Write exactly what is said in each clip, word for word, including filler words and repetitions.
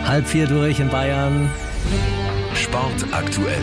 Halb vier durch in Bayern. Sport aktuell.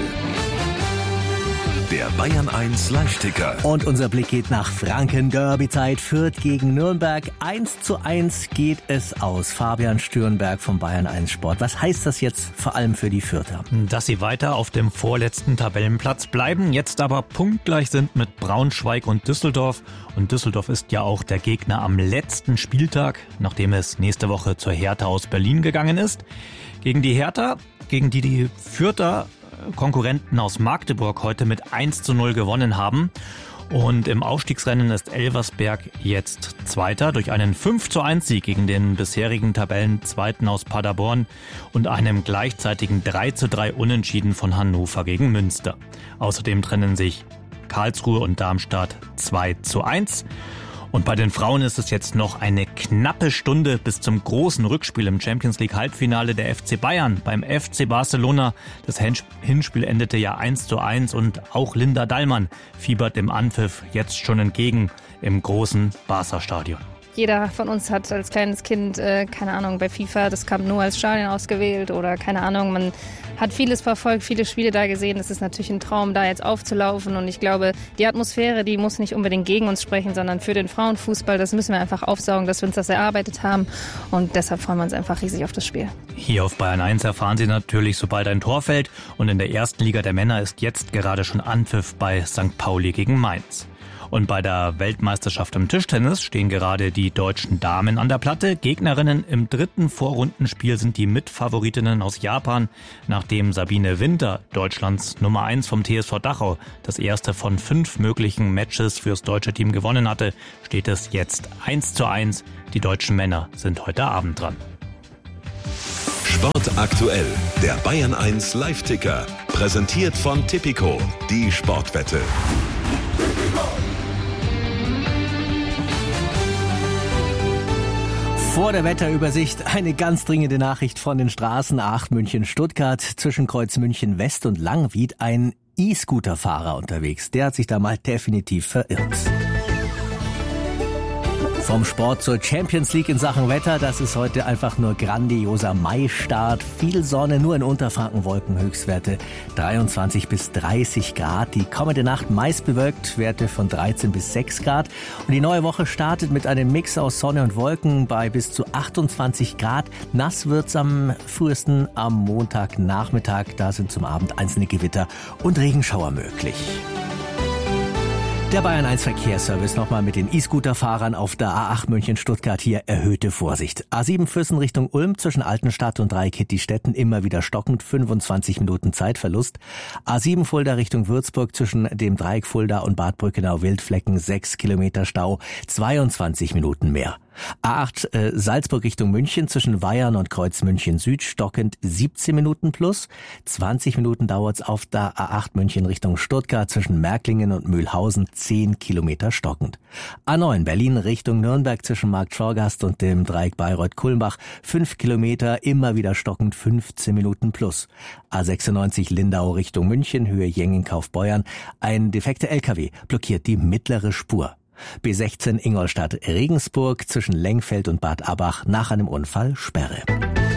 Der Bayern eins Live-Ticker. Und unser Blick geht nach Franken. Derby-Zeit. Fürth gegen Nürnberg. eins zu eins geht es aus. Fabian Stürnberg vom Bayern eins Sport. Was heißt das jetzt vor allem für die Fürther? Dass sie weiter auf dem vorletzten Tabellenplatz bleiben, jetzt aber punktgleich sind mit Braunschweig und Düsseldorf. Und Düsseldorf ist ja auch der Gegner am letzten Spieltag, nachdem es nächste Woche zur Hertha aus Berlin gegangen ist. Gegen die Hertha, gegen die die Fürther Konkurrenten aus Magdeburg heute mit eins zu null gewonnen haben. Und im Aufstiegsrennen ist Elversberg jetzt Zweiter durch einen fünf zu eins Sieg gegen den bisherigen Tabellenzweiten aus Paderborn und einem gleichzeitigen drei zu drei Unentschieden von Hannover gegen Münster. Außerdem trennen sich Karlsruhe und Darmstadt zwei zu eins. Und bei den Frauen ist es jetzt noch eine knappe Stunde bis zum großen Rückspiel im Champions League Halbfinale der F C Bayern beim F C Barcelona. Das Hinspiel endete ja eins zu eins und auch Linda Dallmann fiebert dem Anpfiff jetzt schon entgegen im großen Barca-Stadion. Jeder von uns hat als kleines Kind, äh, keine Ahnung, bei FIFA das Camp Nou als Stadion ausgewählt oder keine Ahnung, man hat vieles verfolgt, viele Spiele da gesehen. Es ist natürlich ein Traum, da jetzt aufzulaufen und ich glaube, die Atmosphäre, die muss nicht unbedingt gegen uns sprechen, sondern für den Frauenfußball, das müssen wir einfach aufsaugen, dass wir uns das erarbeitet haben und deshalb freuen wir uns einfach riesig auf das Spiel. Hier auf Bayern eins erfahren Sie natürlich, sobald ein Tor fällt und in der ersten Liga der Männer ist jetzt gerade schon Anpfiff bei Sankt Pauli gegen Mainz. Und bei der Weltmeisterschaft im Tischtennis stehen gerade die deutschen Damen an der Platte. Gegnerinnen im dritten Vorrundenspiel sind die Mitfavoritinnen aus Japan. Nachdem Sabine Winter, Deutschlands Nummer eins vom T S V Dachau, das erste von fünf möglichen Matches fürs deutsche Team gewonnen hatte, steht es jetzt eins zu eins. Die deutschen Männer sind heute Abend dran. Sport aktuell, der Bayern eins Live-Ticker. Präsentiert von Tipico, die Sportwette. Vor der Wetterübersicht eine ganz dringende Nachricht von den Straßen A acht München-Stuttgart. Zwischen Kreuz München West und Langwied ein E-Scooter-Fahrer unterwegs. Der hat sich da mal definitiv verirrt. Vom Sport zur Champions League in Sachen Wetter, das ist heute einfach nur grandioser Mai-Start. Viel Sonne, nur in Unterfranken Wolkenhöchstwerte dreiundzwanzig bis dreißig Grad. Die kommende Nacht meist bewölkt, Werte von dreizehn bis sechs Grad. Und die neue Woche startet mit einem Mix aus Sonne und Wolken bei bis zu achtundzwanzig Grad. Nass wird's am frühesten am Montagnachmittag. Da sind zum Abend einzelne Gewitter und Regenschauer möglich. Der Bayern eins Verkehrsservice nochmal mit den E-Scooter-Fahrern auf der A acht München-Stuttgart hier erhöhte Vorsicht. A sieben Füssen Richtung Ulm zwischen Altenstadt und Dreieck-Hittistetten immer wieder stockend, fünfundzwanzig Minuten Zeitverlust. A sieben Fulda Richtung Würzburg zwischen dem Dreieck Fulda und Bad Brückenau-Wildflecken sechs Kilometer Stau, zweiundzwanzig Minuten mehr. A acht äh, Salzburg Richtung München zwischen Weyern und Kreuz München Süd stockend siebzehn Minuten plus. zwanzig Minuten dauert's auf der A acht München Richtung Stuttgart zwischen Märklingen und Mühlhausen zehn Kilometer stockend. A neun Berlin Richtung Nürnberg zwischen Marktschorgast und dem Dreieck Bayreuth-Kulmbach fünf Kilometer immer wieder stockend fünfzehn Minuten plus. A sechsundneunzig Lindau Richtung München Höhe Jengen-Kaufbeuern ein defekter L K W blockiert die mittlere Spur. B sechzehn Ingolstadt Regensburg zwischen Lengfeld und Bad Abbach nach einem Unfall Sperre.